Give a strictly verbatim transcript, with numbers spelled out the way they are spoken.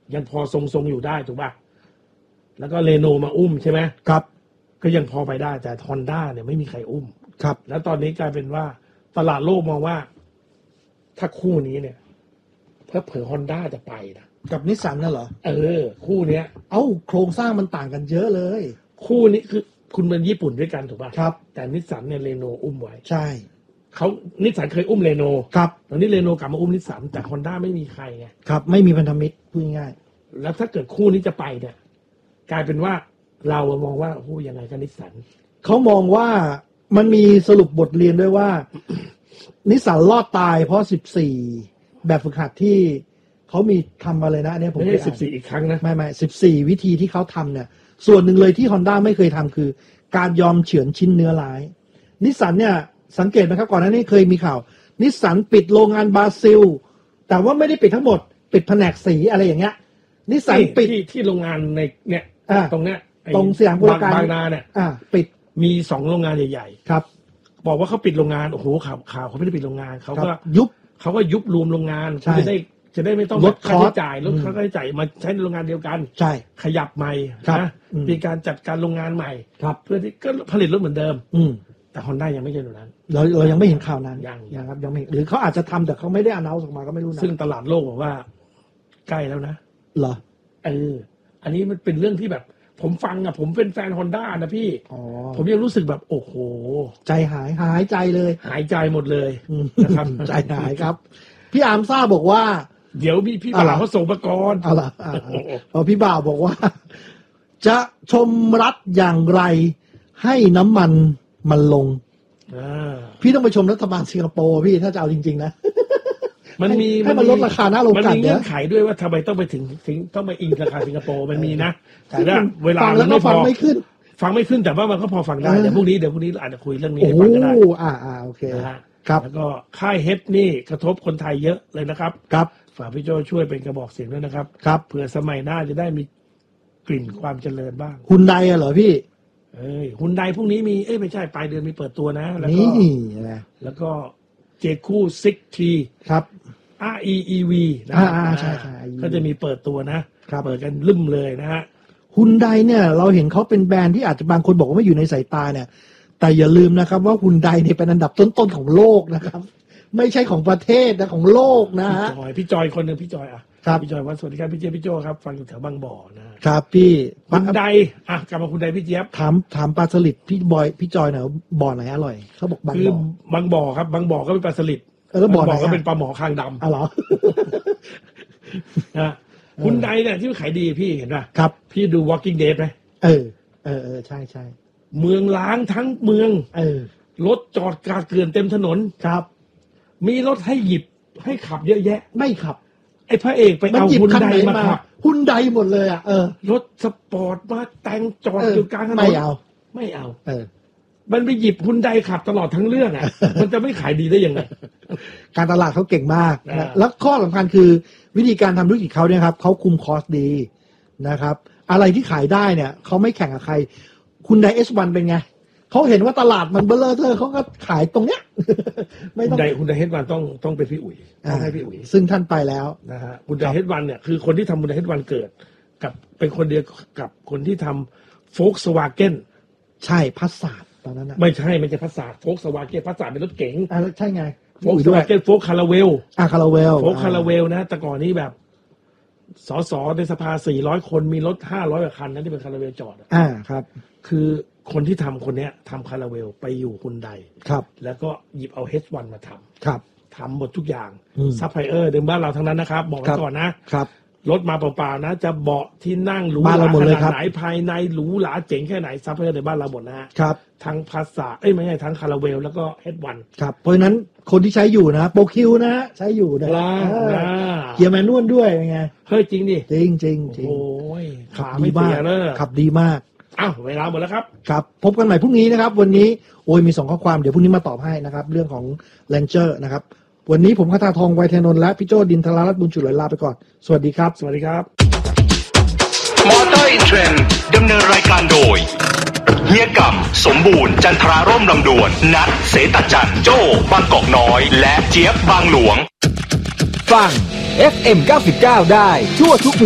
ยังพอทรงๆอยู่ได้ถูกป่ะแล้วก็เรโนมาอุ้มใช่ไหมครับก็ยังพอไปได้แต่ฮอนด้าเนี่ยไม่มีใครอุ้มครับแล้วตอนนี้กลายเป็นว่าตลาดโลกมองว่าถ้าคู่นี้เนี่ยเพื่อเผื่อฮอนด้าจะไปนะกับนิสสันน่ะเหรอเออคู่เนี้ยเอ้าโครงสร้างมันต่างกันเยอะเลยคู่นี้คือคุณเป็นญี่ปุ่นด้วยกันถูกป่ะครับแต่นิสสันเนี่ยเรโนอุ้มไว้ใช่เขานิสสันเคยอุ้มเรโนครับตอนนี้เรโนกลับมาอุ้มนิสสันแต่ฮอนด้าไม่มีใครไงครับไม่มีพันธมิตรพูดง่ายแล้วถ้าเกิดคู่นี้จะไปเนี่ยกลายเป็นว่าเรามองว่าโอ้ยังไงกันนิสสันเขามองว่ามันมีสรุปบทเรียนด้วยว่า นิสสันรอดตายเพราะสิบสี่แบบฝึกหัดที่เขามีทำอะไรนะเนี่ยผมไม่ได้สิบสี่อีกครั้งนะไม่ไม่สิบสี่วิธีที่เขาทำเนี่ยส่วนหนึ่งเลยที่ Honda ไม่เคยทำคือการยอมเฉือนชิ้นเนื้อร้ายนิสสันเนี่ยสังเกตไหมครับก่อนหน้านี้เคยมีข่าวนิสสันปิดโรงงานบราซิลแต่ว่าไม่ได้ปิดทั้งหมดปิดแผนกสีอะไรอย่างเงี้ยนิสสันปิดที่ที่โรงงานในเนี่ยตรงเนี้ยตรงสยามกุลการบางนาเนี่ยปิดมีสองโรงงานใหญ่ๆครับบอกว่าเขาปิดโรงงานโอ้โหข่าวข่าวเขาไม่ได้ปิดโรงงานเขาก็ยุบเขาก็ยุบรวมโรงงานจะได้จะได้ไม่ต้องลดค่าใช้จ่ายลดค่าใช้จ่ายมาใช้ในโรงงานเดียวกันใช่ขยับใหม่นะมีการจัดการโรงงานใหม่เพื่อที่ก็ผลิตรถเหมือนเดิมแต่ Honda ยังไม่ใช่แบบนั้นเราเรายังไม่เห็นข่าวนั้นยังยังครับยังไม่หรือเขาอาจจะทำแต่เขาไม่ได้อนาลออกมาก็ไม่รู้นะซึ่งตลาดโลกบอกว่าใกล้แล้วนะเหรอเอออันนี้มันเป็นเรื่องที่แบบผมฟังอะผมเป็นแฟน Honda นะพี่ผมยังรู้สึกแบบโอ้โหใจหายหายใจเลยหายใจหมดเลยนะครับใจหายครับพี่อาร์มซ่าบอกว่าเดี๋ยวพี่พี่บ่าวเขาส่งมาก่อนเอาล่ะพอพี่บ่าวบอกว่าจะชมรัฐอย่างไรให้น้ำมันมันลงพี่ต้องไปชมรัฐบาลสิงคโปร์พี่ถ้าจะเอาจริงๆนะมันมีให้มันลดราคาหน้าโรงกลั่นมันมีเงื่อนไขด้วยว่าทำไมต้องไปถึงถึงต้องไปอิงราคาสิงคโปร์มันมีนะแต่เวลาฟังแล้วก็ฟังไม่ขึ้นฟังไม่ขึ้นแต่ว่ามันก็พอฟังได้เดี๋ยวพรุ่งนี้เดี๋ยวพรุ่งนี้อาจจะคุยเรื่องนี้ให้ฟังก็ได้โอ้อ่าอ่าโอเคครับแล้วก็ค่ายเฮดนี่กระทบคนไทยเยอะเลยนะครับครับฝากพี่โจช่วยเป็นกระบอกเสียงด้วยนะครับครับเผื่อสมัยหน้าจะได้มีกลิ่นความเจริญบ้างฮุนไดเหรอพี่เอ้ยฮุนไดพรุ่งนี้มีเอ้ยไม่ใช่ปลายเดือนมีเปิดตัวนะแล้วก็แล้วก็เจคูซิกทีครับอาร์ อี อี วี นะใช่ใช่ก็จะมีเปิดตัวนะเปิดกันลืมเลยนะฮะฮุนไดเนี่ยเราเห็นเขาเป็นแบรนด์ที่อาจจะบางคนบอกว่าไม่อยู่ในสายตาเนี่ยแต่อย่าลืมนะครับว่าฮุนไดเนี่ยเป็นอันดับต้นๆของโลกนะครับไม่ใช่ของประเทศนะของโลกนะฮะพี่จอยพี่จอยคนหนึ่งพี่จอยอ่ะพี่จอยว่าสวัสดีครับพี่เจี๊ยบพี่โจครับฟังอยู่แถวบางบ่อนะครับพี่ฮุนไดอ่ะกลับมาฮุนไดพี่เจี๊ยบถามถามปลาสลิดพี่บอยพี่จอยหน่อยบ่อไหนอร่อยเขาบอกบางบ่อบางบ่อครับบางบ่อก็เป็นปลาสลิดแล้วบ่อไหนก็เป็นปลาหมอคางดำอ๋อเหรอนะฮุนไดเนี่ยที่ขายดีพี่เห็นป่ะครับพี่ดู Walking Dead ไหมเออเออเออใช่ใช่เมืองล้างทั้งเมืองเออรถจอดกาดเกลื่อนเต็มถนนครับมีรถให้หยิบให้ขับเยอะแยะไม่ขับไอ้พระเอกไปเอาฮุนไดมาขับฮุนไดหมดเลยอ่ะเออรถสปอร์ตมาแต่งจอดอยู่กลางถนนไม่เอาไม่เอาเออมันไปหยิบฮุนไดขับตลอดทั้งเรื่องอ่ะ มันจะไม่ขายดีได้ยังไงการตลาดเขาเก่งมากนะแล้วข้อสำคัญคือวิธีการทำธุรกิจเขาเนี่ยครับเขาคุมคอสดีนะครับอะไรที่ขายได้เนี่ยเขาไม่แข่งกับใครคุณได เอส วัน เป็นไงเขาเห็นว่าตลาดมันเบลอเธอเขาก็ขายตรงเนี้ยไม่ต้องคุณไดเฮดวันต้องต้องเป็นพี่อุ๋ยต้องให้พี่อุ๋ยซึ่งท่านไปแล้วนะฮะคุณไดเฮดวันเนี่ยคือคนที่ทำคุณไดเฮดวันเกิดกับเป็นคนเดียวกับคนที่ทำโฟล์กสวาเก้นใช่พัสสาดตอนนั้นไม่ใช่ไม่ใช่พัสสาดโฟล์กสวาเก้นพัสสาดเป็นรถเก๋งอ่าใช่ไงโฟล์กสวาเก้นโฟล์กคาราเวลอ่าคาราเวลโฟล์กคาราเวลนะแต่ก่อนนี้แบบสสในสภาสี่ร้อยคนมีรถห้าร้อยกว่าคันนั้นที่เป็นคาราเวลจอดอ่าครับคือคนที่ทำคนนี้ทำคาราเวลไปอยู่ฮุนไดครับแล้วก็หยิบเอา เอช วัน มาทำครับทำหมดทุกอย่างซัพพลายเออร์เดิมบ้านเราทั้งนั้นนะครับบอกไว้ก่อนนะครับรถมาเปล่าๆนะจะเบาะที่นั่งหรูหราขนาดไหนภายในหรูหราเจ๋งแค่ไหนซัพพลายเออร์ในบ้านเราหมดนะครับทั้งภาษาเอ้ยไม่ใช่ทั้งคาราเวลแล้วก็ เอช วันครับเพราะฉะนั้นคนที่ใช้อยู่นะโปรคิวนะใช้อยู่นะเกียร์แมนนวลด้วยเป็นไงเฮ้ยจริงดิจริงจริงจริงโอ้ยขับดีมากขับดีมากอ้าวเวลาหมดแล้วครับครับพบกันใหม่พรุ่งนี้นะครับวันนี้โอ้ยมีสองข้อความเดี๋ยวพรุ่งนี้มาตอบให้นะครับเรื่องของ Ranger นะครับวันนี้ผมคทาทองไวเทนนท์และพี่โจดินทรารัตน์บุญจุลลาไปก่อนสวัสดีครับสวัสดีครับมอเตอร์อินเทรนด์ดำเนินรายการโดยเฮียกำสมบูรณ์จันทราร่มลำดวนนัทเสตจันโจ้บางกอกน้อยและเจี๊ยบบางหลวงฟัง เอฟ เอ็ม เก้าสิบเก้าได้ทั่วทุก